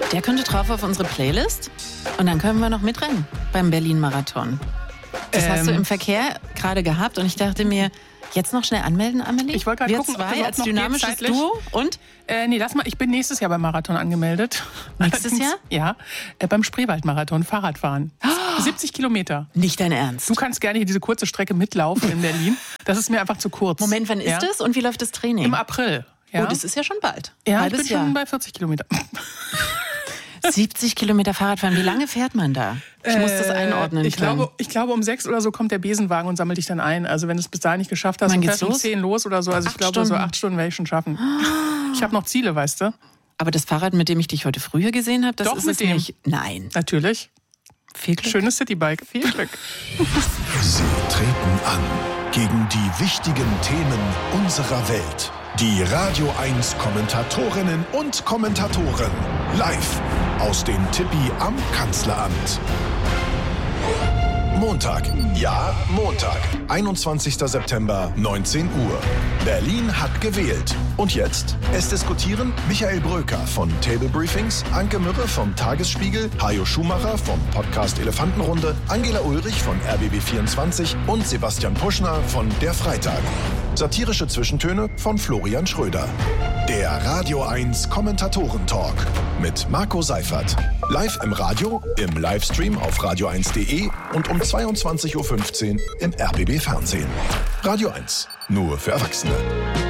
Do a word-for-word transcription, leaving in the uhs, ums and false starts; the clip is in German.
Der könnte drauf auf unsere Playlist und dann können wir noch mitrennen beim Berlin-Marathon. Das ähm, hast du im Verkehr gerade gehabt und ich dachte mir, jetzt noch schnell anmelden, Amelie? Ich wollte gerade gucken, zwei ob das als noch dynamisches geht, Duo und? Äh, nee, lass mal, ich bin nächstes Jahr beim Marathon angemeldet. Nächstes Jahr? Ja, äh, beim Spreewald-Marathon, Fahrradfahren. Oh, siebzig Kilometer. Nicht dein Ernst? Du kannst gerne diese kurze Strecke mitlaufen in Berlin. Das ist mir einfach zu kurz. Moment, wann ist ja? das und wie läuft das Training? Im April. Ja. Oh, das ist ja schon bald. Ja, Halbes ich bin Jahr. schon bei vierzig Kilometer. siebzig Kilometer Fahrradfahren. Wie lange fährt man da? Ich muss das einordnen äh, ich können. glaube, ich glaube, um sechs oder so kommt der Besenwagen und sammelt dich dann ein. Also wenn du es bis dahin nicht geschafft hast, Wann dann geht's fährst du um los? zehn los oder so. Also Acht ich glaube, Stunden. so acht Stunden werde ich schon schaffen. Ich habe noch Ziele, weißt du? Aber das Fahrrad, mit dem ich dich heute früher gesehen habe, das Doch, ist mit es dem. nicht. Nein. Natürlich. Viel Glück. Schönes Citybike. Viel Glück. Sie treten an gegen die wichtigen Themen unserer Welt. Die Radio eins Kommentatorinnen und Kommentatoren. Live aus dem Tippi am Kanzleramt. Montag. Ja, Montag. einundzwanzigster September, neunzehn Uhr. Berlin hat gewählt. Und jetzt? Es diskutieren Michael Bröker von Table Briefings, Anke Mürre vom Tagesspiegel, Hajo Schumacher vom Podcast Elefantenrunde, Angela Ulrich von R B B vierundzwanzig und Sebastian Puschner von Der Freitag. Satirische Zwischentöne von Florian Schröder. Der Radio eins Kommentatoren-Talk mit Marco Seifert. Live im Radio, im Livestream auf radio eins punkt de und um zweiundzwanzig Uhr fünfzehn im R B B Fernsehen. Radio eins, nur für Erwachsene.